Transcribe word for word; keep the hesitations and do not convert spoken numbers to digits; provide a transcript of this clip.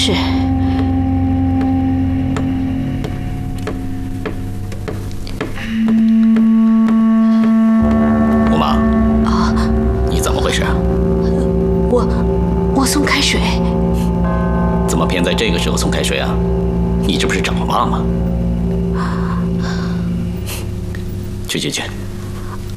是。 吴妈。啊，你怎么回事啊？ 我，我送开水。 怎么偏在这个时候送开水啊？你这不是找妈吗？去去去。